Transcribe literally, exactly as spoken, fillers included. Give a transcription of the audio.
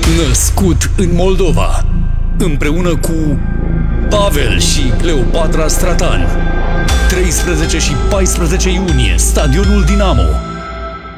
Născut în Moldova, împreună cu Pavel și Cleopatra Stratan. treisprezece și paisprezece iunie, Stadionul Dinamo.